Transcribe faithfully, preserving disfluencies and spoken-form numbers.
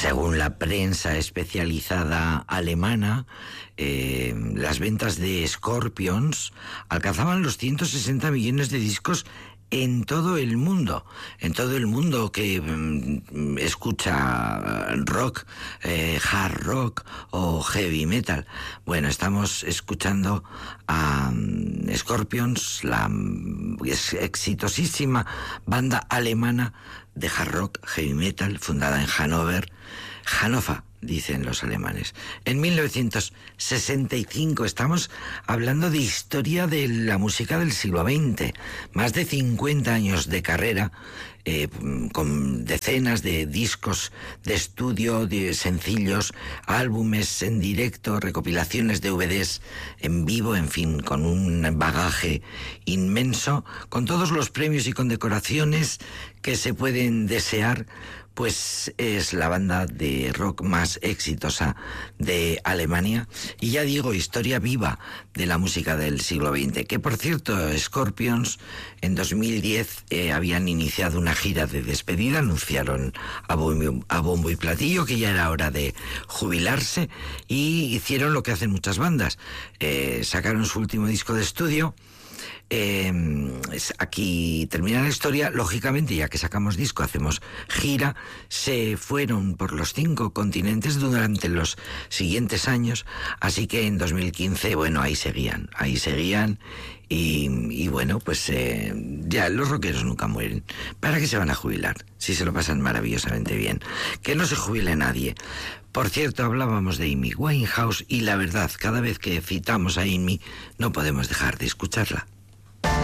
según la prensa especializada alemana, eh, las ventas de Scorpions alcanzaban los ciento sesenta millones de discos en todo el mundo, en todo el mundo que mm, escucha rock, eh, hard rock o heavy metal. Bueno, estamos escuchando a um, Scorpions, la um, exitosísima banda alemana de hard rock, heavy metal, fundada en Hannover, Hannover, dicen los alemanes. En mil novecientos sesenta y cinco estamos hablando de historia de la música del siglo veinte. Más de cincuenta años de carrera, eh, con decenas de discos de estudio, de sencillos, álbumes en directo, recopilaciones de D V Ds en vivo, en fin, con un bagaje inmenso, con todos los premios y condecoraciones que se pueden desear. Pues es la banda de rock más exitosa de Alemania y, ya digo, historia viva de la música del siglo veinte. Que, por cierto, Scorpions en dos mil diez eh, habían iniciado una gira de despedida, anunciaron a bombo, a bombo y platillo que ya era hora de jubilarse y hicieron lo que hacen muchas bandas, eh, sacaron su último disco de estudio. Eh, aquí termina la historia. Lógicamente, ya que sacamos disco, hacemos gira. Se fueron por los cinco continentes durante los siguientes años, así que en dos mil quince, bueno, ahí seguían, ahí seguían y, y bueno, pues eh, ya los rockeros nunca mueren. ¿Para qué se van a jubilar? Si se lo pasan maravillosamente bien. Que no se jubile nadie. Por cierto, hablábamos de Amy Winehouse y la verdad, cada vez que citamos a Amy, no podemos dejar de escucharla.